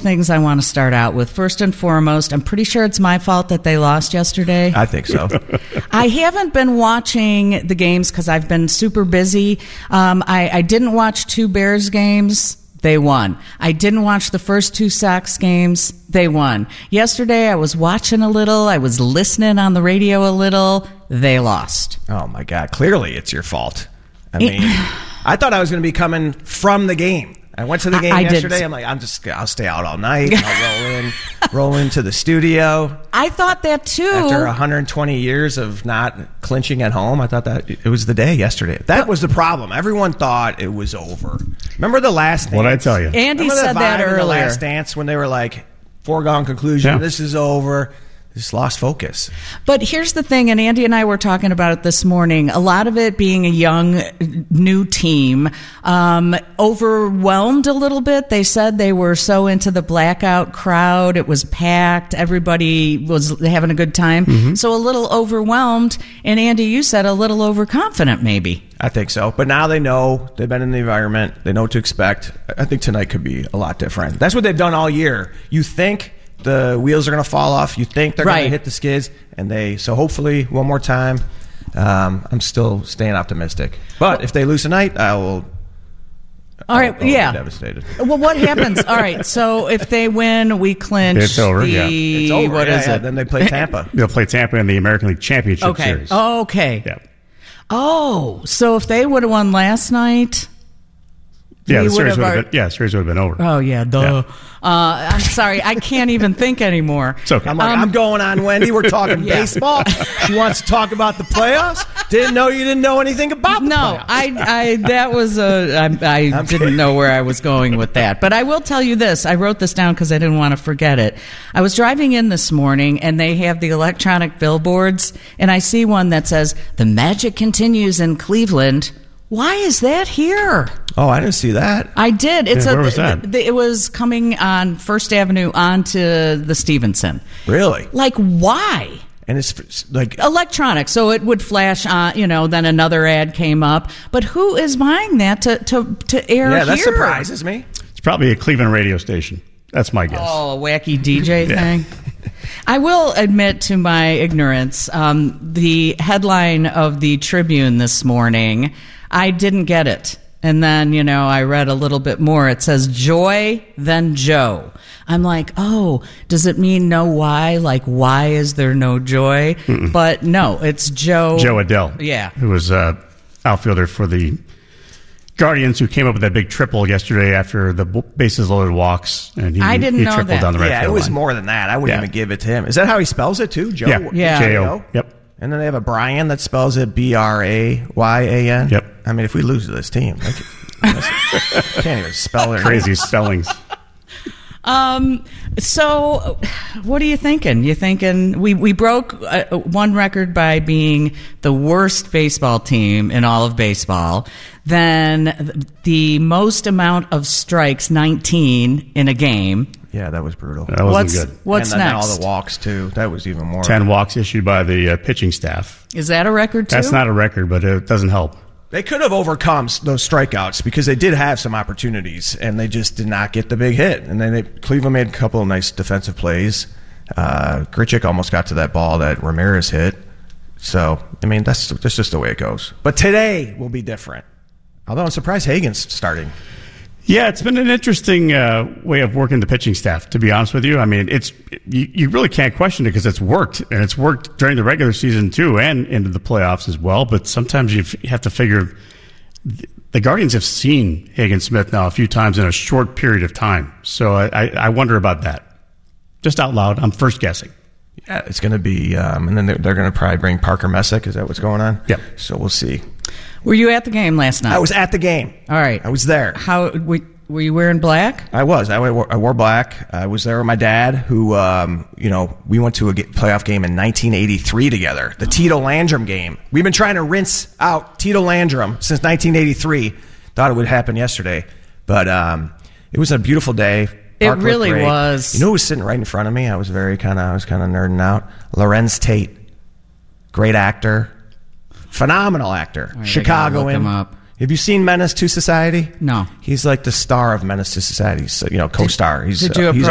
things I want to start out with. First and foremost, I'm pretty sure it's my fault that they lost yesterday. I think so. I haven't been watching the games because I've been super busy. I didn't watch 2 Bears games. They won. I didn't watch the first 2 Sox games. They won. Yesterday, I was watching a little. I was listening on the radio a little. They lost. Oh, my God. Clearly, it's your fault. I mean, I thought I was going to be coming from the game. I went to the game yesterday. I'm like, I'll stay out all night. I'll roll into the studio. I thought that too. After 120 years of not clinching at home, I thought that it was the day yesterday. That was the problem. Everyone thought it was over. Remember the Last Dance? What'd I tell you? Andy said that earlier. The Last Dance when they were like, foregone conclusion, This is over. Just lost focus. But here's the thing, and Andy and I were talking about it this morning. A lot of it being a young, new team, overwhelmed a little bit. They said they were so into the blackout crowd. It was packed. Everybody was having a good time. Mm-hmm. So a little overwhelmed. And Andy, you said a little overconfident maybe. I think so. But now they know. They've been in the environment. They know what to expect. I think tonight could be a lot different. That's what they've done all year. You think the wheels are going to fall off. You think they're going to hit the skids, so hopefully one more time. I'm still staying optimistic. But if they lose tonight, I will. Be devastated. Well, what happens? All right, so if they win, we clinch. It's over. It's over. What is it? Then they play Tampa. They'll play Tampa in the American League Championship Series. Okay. Yeah. Oh, so if they would have won last night. Yeah, the series would have been over. Oh, yeah, duh. Yeah. I'm sorry, I can't even think anymore. It's okay. I'm going on, Wendy. We're talking baseball. She wants to talk about the playoffs. Didn't know you didn't know anything about the playoffs. I didn't know where I was going with that. But I will tell you this. I wrote this down because I didn't want to forget it. I was driving in this morning, and they have the electronic billboards, and I see one that says, "The magic continues in Cleveland." Why is that here? Oh, I didn't see that. I did. Where was that? It was coming on First Avenue onto the Stevenson. Really? Like, why? And it's like electronic, so it would flash on. Then another ad came up. But who is buying that to air here? Yeah, that surprises me. It's probably a Cleveland radio station. That's my guess. Oh, a wacky DJ thing. I will admit to my ignorance. The headline of the Tribune this morning, I didn't get it. And then, I read a little bit more. It says, Joy, then Joe. I'm like, oh, does it mean no why? Like, why is there no joy? Mm-mm. But no, it's Joe. Joe Adele. Yeah. Who was outfielder for the Guardians, who came up with that big triple yesterday after the bases loaded walks. And he tripled down the right field it was line. more than that. I wouldn't even give it to him. Is that how he spells it, too? Joe? Yeah. J-O. Yep. And then they have a Brian that spells it Bryan. Yep. I mean, if we lose to this team, can't even spell it. Crazy spellings. So what are you thinking? You thinking we broke one record by being the worst baseball team in all of baseball, then the most amount of strikes, 19 in a game. Yeah, that was brutal. That wasn't good. What's and then next? All the walks, too. That was even more. 10 walks issued by the pitching staff. Is that a record, too? That's not a record, but it doesn't help. They could have overcome those strikeouts because they did have some opportunities, and they just did not get the big hit. And then Cleveland made a couple of nice defensive plays. Grichuk almost got to that ball that Ramirez hit. So, I mean, that's just the way it goes. But today will be different. Although I'm surprised Hagen's starting. Yeah, it's been an interesting way of working the pitching staff, to be honest with you. I mean, you really can't question it because it's worked, and it's worked during the regular season too and into the playoffs as well. But sometimes you have to figure the Guardians have seen Hagen Smith now a few times in a short period of time. So I wonder about that. Just out loud, I'm first guessing. Yeah, it's going to be, and then they're going to probably bring Parker Messick. Is that what's going on? Yep. So we'll see. Were you at the game last night? I was at the game. All right. I was there. How were you wearing black? I was. I wore black. I was there with my dad, who, we went to a playoff game in 1983 together, the Tito Landrum game. We've been trying to rinse out Tito Landrum since 1983. Thought it would happen yesterday, but it was a beautiful day. It really was. You know who was sitting right in front of me? I was kind of nerding out. Lorenz Tate, great actor. Phenomenal actor. Right, Chicagoan. Have you seen Menace to Society? No. He's like the star of Menace to Society. So, co-star. Did you approach